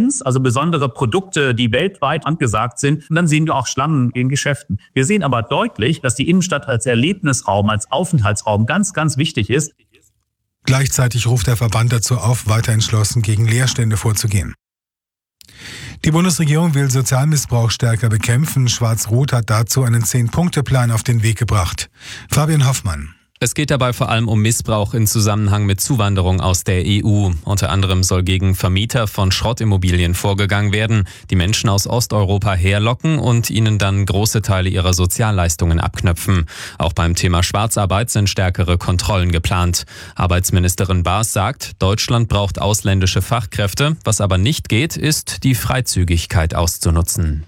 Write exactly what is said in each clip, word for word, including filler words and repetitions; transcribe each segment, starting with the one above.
Trends, also besondere Produkte, die weltweit angesagt sind. Und dann sehen wir auch Schlangen in Geschäften. Wir sehen aber deutlich, dass die Innenstadt als Erlebnisraum, als Aufenthaltsraum ganz, ganz wichtig ist. Gleichzeitig ruft der Verband dazu auf, weiter entschlossen gegen Leerstände vorzugehen. Die Bundesregierung will Sozialmissbrauch stärker bekämpfen. Schwarz-Rot hat dazu einen Zehn-Punkte-Plan auf den Weg gebracht. Fabian Hoffmann. Es geht dabei vor allem um Missbrauch in Zusammenhang mit Zuwanderung aus der E U. Unter anderem soll gegen Vermieter von Schrottimmobilien vorgegangen werden, die Menschen aus Osteuropa herlocken und ihnen dann große Teile ihrer Sozialleistungen abknöpfen. Auch beim Thema Schwarzarbeit sind stärkere Kontrollen geplant. Arbeitsministerin Baas sagt, Deutschland braucht ausländische Fachkräfte. Was aber nicht geht, ist die Freizügigkeit auszunutzen.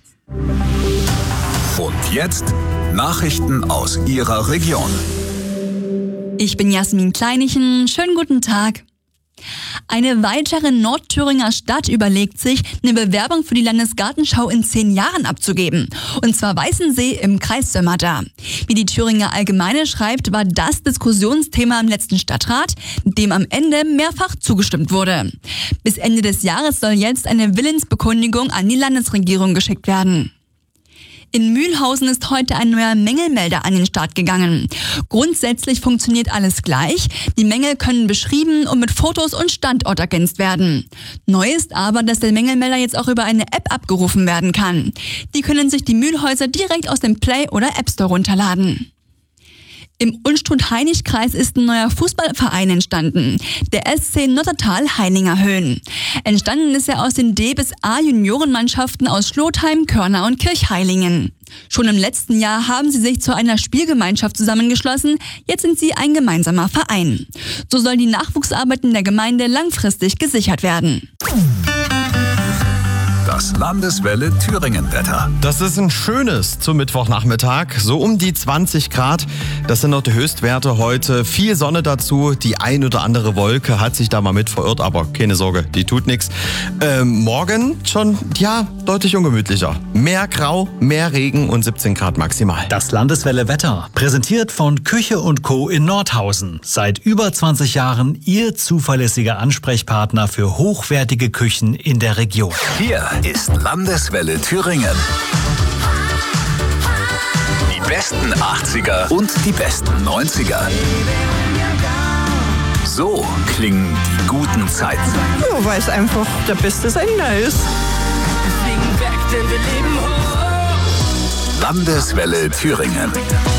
Und jetzt Nachrichten aus Ihrer Region. Ich bin Jasmin Kleinichen. Schönen guten Tag. Eine weitere Nordthüringer Stadt überlegt sich, eine Bewerbung für die Landesgartenschau in zehn Jahren abzugeben. Und zwar Weißensee im Kreis Sömmerda. Wie die Thüringer Allgemeine schreibt, war das Diskussionsthema im letzten Stadtrat, dem am Ende mehrfach zugestimmt wurde. Bis Ende des Jahres soll jetzt eine Willensbekundung an die Landesregierung geschickt werden. In Mühlhausen ist heute ein neuer Mängelmelder an den Start gegangen. Grundsätzlich funktioniert alles gleich. Die Mängel können beschrieben und mit Fotos und Standort ergänzt werden. Neu ist aber, dass der Mängelmelder jetzt auch über eine App abgerufen werden kann. Die können sich die Mühlhäuser direkt aus dem Play- oder App Store runterladen. Im Unstrut-Hainich-Kreis ist ein neuer Fußballverein entstanden, der S C Nottertal-Heininger Höhen. Entstanden ist er aus den D- bis A-Juniorenmannschaften aus Schlotheim, Körner und Kirchheilingen. Schon im letzten Jahr haben sie sich zu einer Spielgemeinschaft zusammengeschlossen, jetzt sind sie ein gemeinsamer Verein. So soll die Nachwuchsarbeit in der Gemeinde langfristig gesichert werden. Das Landeswelle Thüringen-Wetter. Das ist ein schönes zum Mittwochnachmittag. So um die zwanzig Grad. Das sind noch die Höchstwerte heute. Viel Sonne dazu. Die ein oder andere Wolke hat sich da mal mit verirrt. Aber keine Sorge, die tut nichts. Ähm, morgen schon, ja, deutlich ungemütlicher. Mehr Grau, mehr Regen und siebzehn Grad maximal. Das Landeswelle Wetter. Präsentiert von Küche und Co. in Nordhausen. Seit über zwanzig Jahren Ihr zuverlässiger Ansprechpartner für hochwertige Küchen in der Region. Hier ist Landeswelle Thüringen. Die besten achtziger und die besten neunziger. So klingen die guten Zeiten. Ja, weil es einfach der beste Sender ist. Landeswelle Thüringen.